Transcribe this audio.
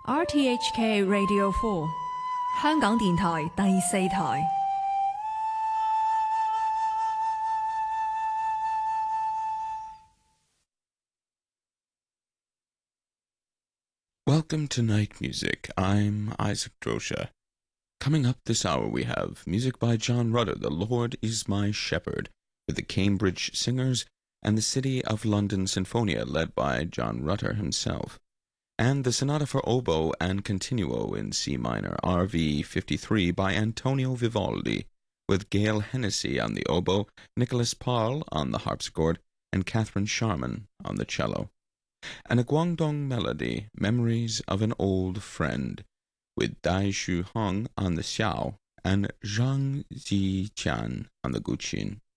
RTHK Radio 4香港電台第四台。 Welcome to Night Music. I'm Isaac Drosha. Coming up this hour we have music by John Rutter, The Lord is My Shepherd, with the Cambridge Singers and the City of London Sinfonia led by John Rutter himself, and the Sonata for Oboe and Continuo in C minor, RV 53 by Antonio Vivaldi, with Gail Hennessy on the oboe, Nicholas Paul on the harpsichord, and Catherine Sharman on the cello. And a Guangdong melody, Memories of an Old Friend, with Dai Shu Hong on the xiao and Zhang Ziqian on the guqin.